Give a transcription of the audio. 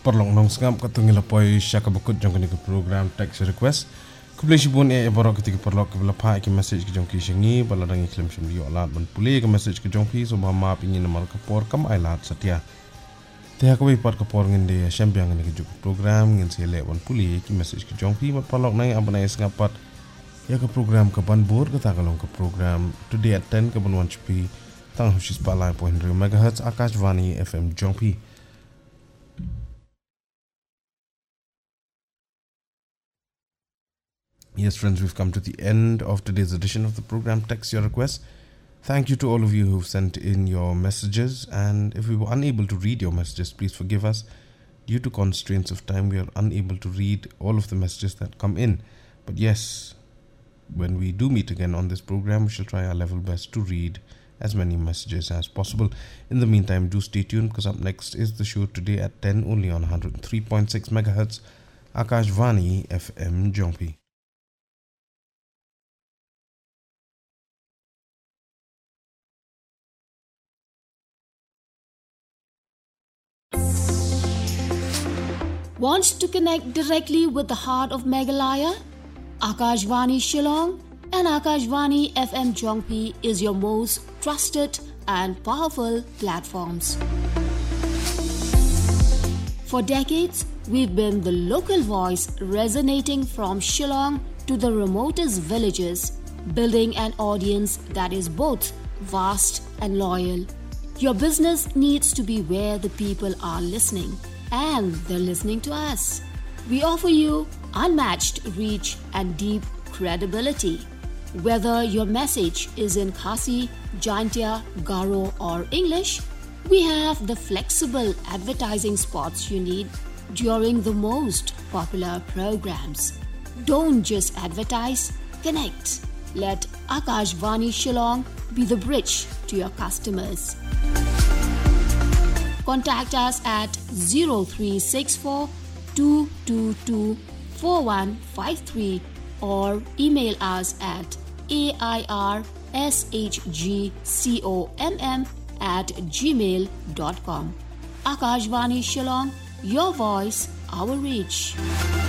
Perlong nong sengap katungi lapoi syaka bekut jong kini ke program text request. Kublesi pun borok ketika perlok ke belapa ke message ke jong ki syengi baladangi klaim syamli alat ban pulih ke message ke jong pi so maaf ingin nomor kapor kam ailat setia. Teh aku ipat kapor ngin de syambiang ngin ke program ngin sele ban pulih ke message ke jong pi mat perlok nai abanai sengapat ya ke program ke ban bor ke takalong ke program today at 10 ke ban 1 pi tang husis palai point MHz Akashvani FM jong pi. Yes, friends, we've come to the end of today's edition of the program Text Your Request. Thank you to all of you who've sent in your messages. And if we were unable to read your messages, please forgive us. Due to constraints of time, we are unable to read all of the messages that come in. But yes, when we do meet again on this program, we shall try our level best to read as many messages as possible. In the meantime, do stay tuned because up next is the show today at 10 only on 103.6 MHz Akashvani FM Jongpi. Want to connect directly with the heart of Meghalaya? Akashvani Shillong and Akashvani FM Jongpi is your most trusted and powerful platforms. For decades, we've been the local voice resonating from Shillong to the remotest villages, building an audience that is both vast and loyal. Your business needs to be where the people are listening. And they're listening to us. We offer you unmatched reach and deep credibility. Whether your message is in Khasi, Jaintia, Garo or English, we have the flexible advertising spots you need during the most popular programs. Don't just advertise, connect. Let Akashvani Shillong be the bridge to your customers. Contact us at 0364 222 4153 or email us at airshgcomm@gmail.com. Akashvani Shillong, your voice, our reach.